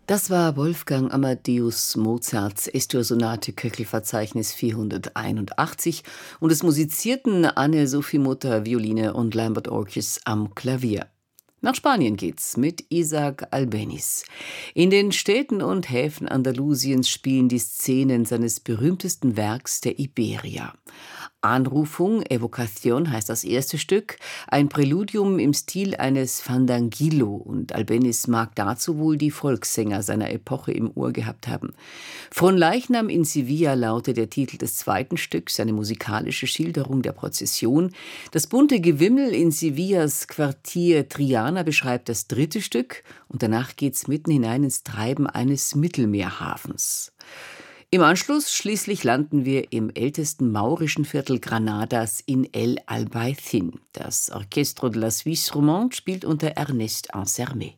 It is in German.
Das war Wolfgang Amadeus Mozarts S-Dur-Sonate Köchelverzeichnis 481 und es musizierten Anne-Sophie Mutter Violine und Lambert Orkes am Klavier. Nach Spanien geht's mit Isaac Albéniz. In den Städten und Häfen Andalusiens spielen die Szenen seines berühmtesten Werks der Iberia. Anrufung, Evocación heißt das erste Stück, ein Präludium im Stil eines Fandangillo, und Albéniz mag dazu wohl die Volkssänger seiner Epoche im Ohr gehabt haben. Fronleichnam in Sevilla lautet der Titel des zweiten Stücks, eine musikalische Schilderung der Prozession. Das bunte Gewimmel in Sevillas Quartier Triana beschreibt das dritte Stück, und danach geht's mitten hinein ins Treiben eines Mittelmeerhafens. Im Anschluss schließlich landen wir im ältesten maurischen Viertel Granadas in El Albaicín. Das Orchestre de la Suisse Romande spielt unter Ernest Ansermet.